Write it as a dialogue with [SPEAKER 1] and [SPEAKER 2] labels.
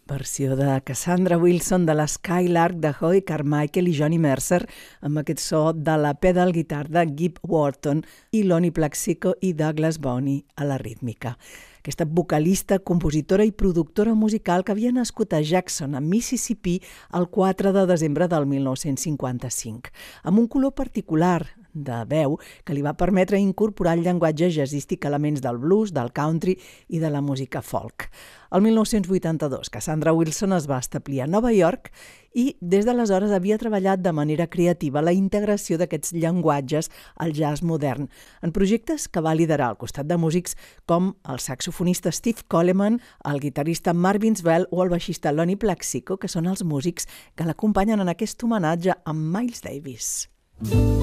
[SPEAKER 1] Versió de Cassandra Wilson de l'Skylark de Hoy Carmichael i Johnny Mercer amb aquest so de la pedal guitar de Gib Wharton i Lonnie Plaxico i Douglas Bonney a la rítmica. Aquesta vocalista, compositora i productora musical que havia nascut a Jackson, a Mississippi, el 4 de desembre del 1955, amb un color particular de veu que li va permetre incorporar al llenguatge jazzístic elements del blues, del country i de la música folk. El 1982, Cassandra Wilson es va establir a Nova York i des d'aleshores havia treballat de manera creativa la integració d'aquests llenguatges al jazz modern, en projectes que va liderar al costat de músics com el saxofonista Steve Coleman, el guitarrista Marvin Bell o el baixista Lonnie Plaxico, que són els músics que l'acompanyen en aquest homenatge amb Miles Davis.